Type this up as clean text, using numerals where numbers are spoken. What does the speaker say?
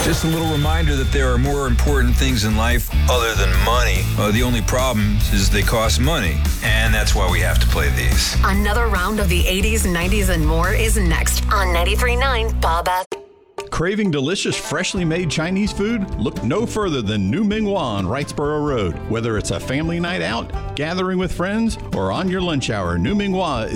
Just a little reminder that there are more important things in life other than money. The only problem is they cost money, and that's why we have to play these. Another round of the 80s, 90s, and more is next on 93.9 Bob F. Craving delicious, freshly made Chinese food? Look no further than New Minghua on Wrightsboro Road. Whether it's a family night out, gathering with friends, or on your lunch hour, New Minghua